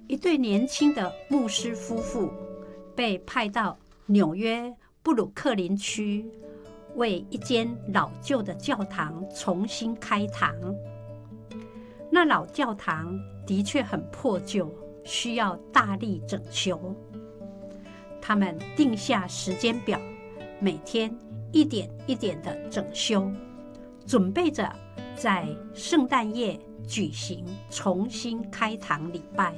一对年轻的牧师夫妇被派到纽约布鲁克林区，为一间老旧的教堂重新开堂。那老教堂的确很破旧，需要大力整修。他们定下时间表，每天一点一点的整修，准备着在圣诞夜举行重新开堂礼拜。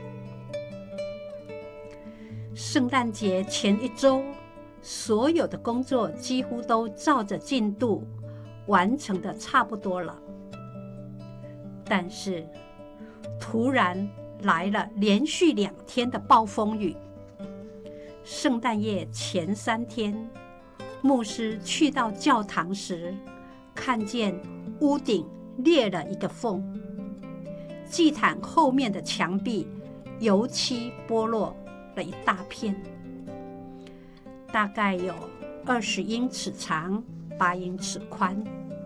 圣诞节前一周，所有的工作几乎都照着进度完成的差不多了。但是突然来了连续2天的暴风雨。圣诞夜前3天，牧师去到教堂时，看见屋顶裂了一个缝，祭坛后面的墙壁油漆剥落了一大片，大概有20英尺长，8英尺宽。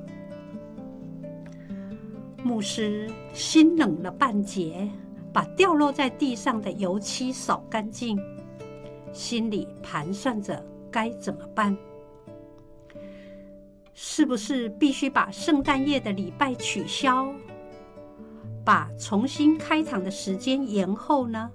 牧师心冷了半截，把掉落在地上的油漆扫干净，心里盘算着该怎么办。是不是必须把圣诞夜的礼拜取消，把重新开堂的时间延后呢？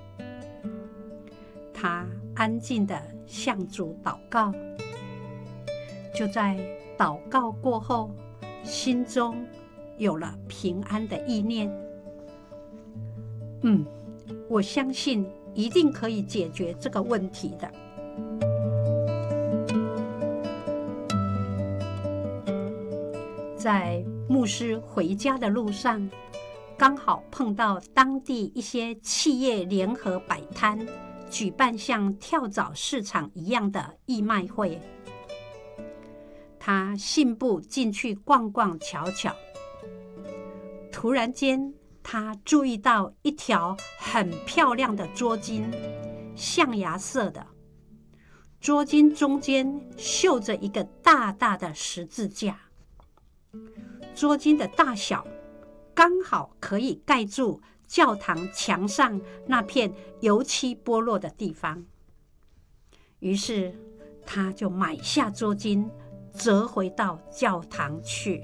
他安静地向主祷告。就在祷告过后，心中有了平安的意念。我相信一定可以解决这个问题的。在牧师回家的路上，刚好碰到当地一些企业联合摆摊，举办像跳蚤市场一样的义卖会。他信步进去逛逛瞧瞧，突然间他注意到一条很漂亮的桌巾，象牙色的，桌巾中间绣着一个大大的十字架。桌巾的大小刚好可以盖住教堂墙上那片油漆剥落的地方，于是他就买下桌巾，折回到教堂去。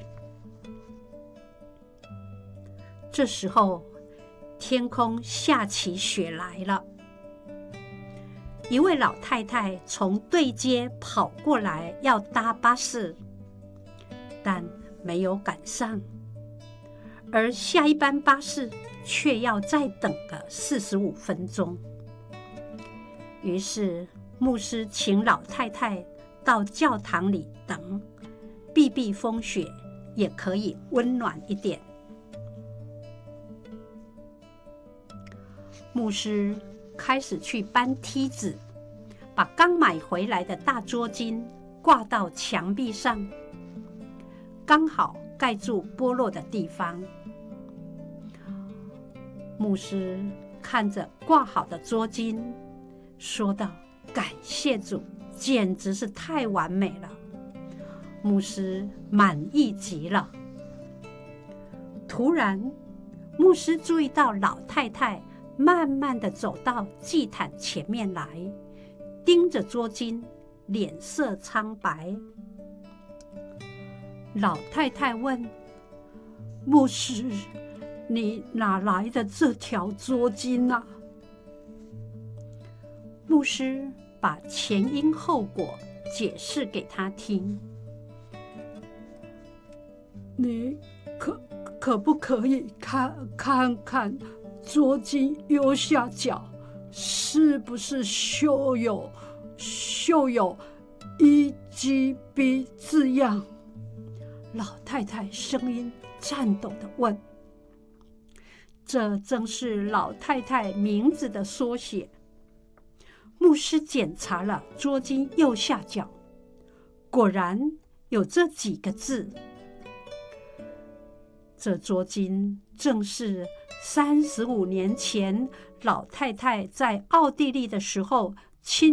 这时候天空下起雪来了，一位老太太从对街跑过来要搭巴士，但没有赶上，而下一班巴士却要再等个45分钟。于是牧师请老太太到教堂里等，避避风雪，也可以温暖一点。牧师开始去搬梯子，把刚买回来的大桌巾挂到墙壁上，刚好盖住剥落的地方。牧师看着挂好的桌巾，说道：“感谢主，简直是太完美了。”牧师满意极了。突然，牧师注意到老太太慢慢地走到祭坛前面来，盯着桌巾，脸色苍白。老太太问：“牧师，你哪来的这条桌巾啊？”牧师把前因后果解释给他听。你可不可以看看桌巾右下角是不是绣有 EGB 字样？老太太声音颤抖地问。这正是老太太名字的缩写。牧师检查了桌巾右下角，果然有这几个字。这桌巾正是35年前老太太在奥地利的时候亲